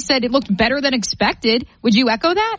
said it looked better than expected. Would you echo that?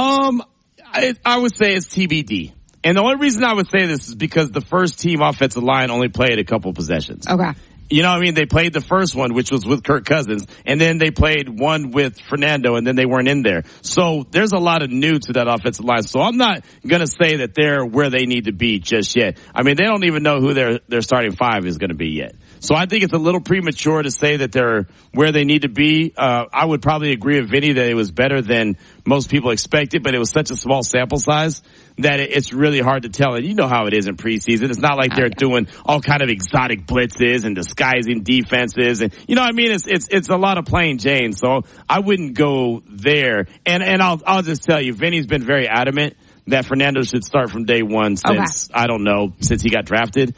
I would say it's TBD. And the only reason I would say this is because the first team offensive line only played a couple possessions. Okay. You know what I mean? They played the first one, which was with Kirk Cousins, and then they played one with Fernando, and then they weren't in there. So there's a lot of new to that offensive line. So I'm not going to say that they're where they need to be just yet. I mean, they don't even know who their starting five is going to be yet. So I think it's a little premature to say that they're where they need to be. I would probably agree with Vinny that it was better than most people expected, but it was such a small sample size that it's really hard to tell. And you know how it is in preseason. It's not like they're doing all kind of exotic blitzes and disguising defenses. And you know what I mean? It's a lot of plain Jane. So I wouldn't go there. And I'll just tell you, Vinny's been very adamant that Fernando should start from day one since, I don't know, since he got drafted.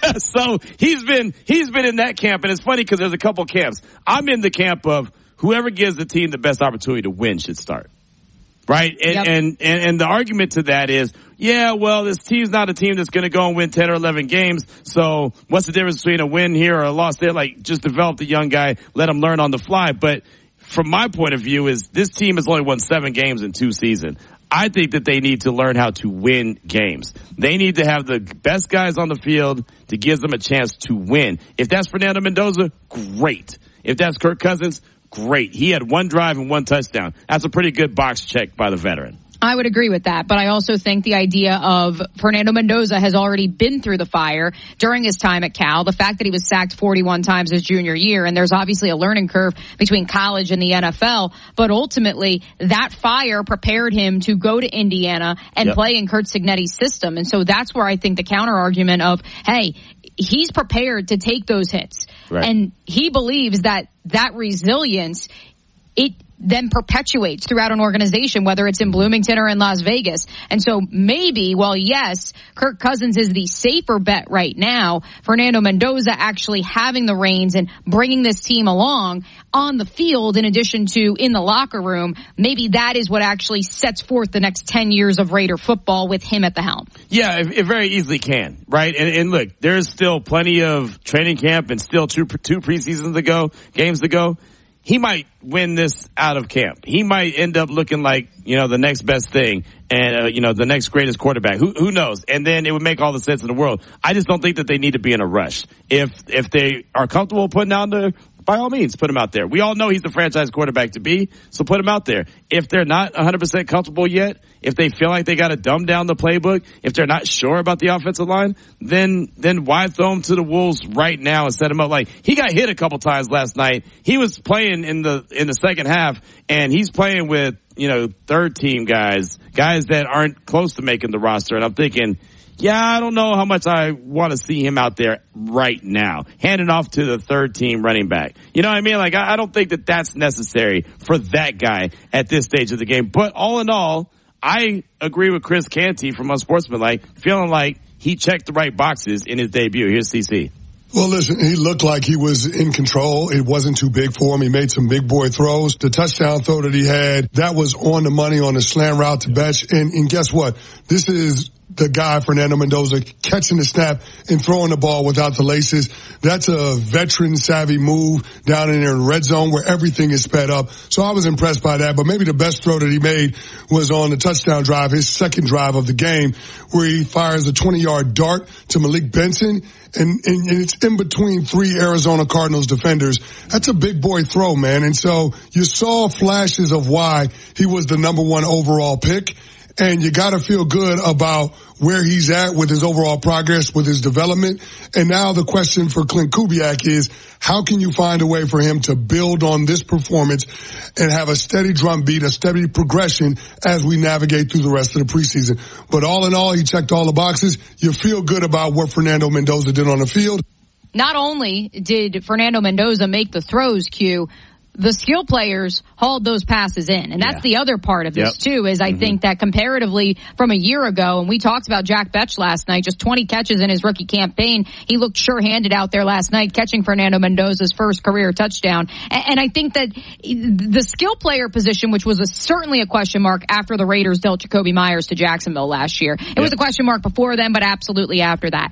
So he's been in that camp. And it's funny because there's a couple camps. I'm in the camp of whoever gives the team the best opportunity to win should start. Right? And the argument to that is, yeah, well, this team's not a team that's going to go and win 10 or 11 games. So what's the difference between a win here or a loss there? Like, just develop the young guy, let him learn on the fly. But from my point of view is this team has only won 7 games in 2 seasons. I think that they need to learn how to win games. They need to have the best guys on the field to give them a chance to win. If that's Fernando Mendoza, great. If that's Kirk Cousins, great. He had 1 drive and 1 touchdown. That's a pretty good box check by the veteran. I would agree with that, but I also think the idea of Fernando Mendoza has already been through the fire during his time at Cal. The fact that he was sacked 41 times his junior year, and there's obviously a learning curve between college and the NFL, but ultimately that fire prepared him to go to Indiana and play in Curt Cignetti's system. And so that's where I think the counter argument of, hey, he's prepared to take those hits. Right. And he believes that resilience, it then perpetuates throughout an organization, whether it's in Bloomington or in Las Vegas. And so maybe, well, yes, Kirk Cousins is the safer bet right now. Fernando Mendoza actually having the reins and bringing this team along on the field in addition to in the locker room, maybe that is what actually sets forth the next 10 years of Raider football with him at the helm. Yeah, it very easily can, right? And look, there's still plenty of training camp and still two preseasons games to go. He might win this out of camp. He might end up looking like, the next best thing and, the next greatest quarterback. Who knows? And then it would make all the sense in the world. I just don't think that they need to be in a rush. If they are comfortable putting out there, by all means, put him out there. We all know he's the franchise quarterback to be, so put him out there. If they're not 100% comfortable yet, if they feel like they got to dumb down the playbook, if they're not sure about the offensive line, then why throw him to the wolves right now and set him up? Like, he got hit a couple times last night. He was playing in the second half, and he's playing with, third team guys that aren't close to making the roster. And I'm thinking, yeah, I don't know how much I want to see him out there right now, handing off to the third team running back. You know what I mean? Like, I don't think that that's necessary for that guy at this stage of the game. But all in all, I agree with Chris Canty from Unsportsmanlike, feeling like he checked the right boxes in his debut. Here's CC. Well, listen, he looked like he was in control. It wasn't too big for him. He made some big boy throws. The touchdown throw that he had, that was on the money on the slant route to Betch. And guess what? This is the guy, Fernando Mendoza, catching the snap and throwing the ball without the laces. That's a veteran-savvy move down in there in the red zone where everything is sped up. So I was impressed by that. But maybe the best throw that he made was on the touchdown drive, his second drive of the game, where he fires a 20-yard dart to Malik Benson. And it's in between 3 Arizona Cardinals defenders. That's a big boy throw, man. And so you saw flashes of why he was the number 1 overall pick. And you got to feel good about where he's at with his overall progress, with his development. And now the question for Clint Kubiak is, how can you find a way for him to build on this performance and have a steady drumbeat, a steady progression as we navigate through the rest of the preseason? But all in all, he checked all the boxes. You feel good about what Fernando Mendoza did on the field. Not only did Fernando Mendoza make the throws, Q, the skill players hauled those passes in. And that's the other part of this, too, is I think that comparatively from a year ago, and we talked about Jack Betch last night, just 20 catches in his rookie campaign. He looked sure-handed out there last night, catching Fernando Mendoza's first career touchdown. And I think that the skill player position, which was certainly a question mark after the Raiders dealt Jacoby Myers to Jacksonville last year. It was a question mark before then, but absolutely after that.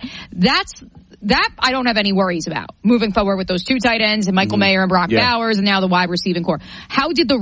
That I don't have any worries about moving forward with those 2 tight ends and Michael Mayer and Brock Bowers and now the wide receiving core. How did the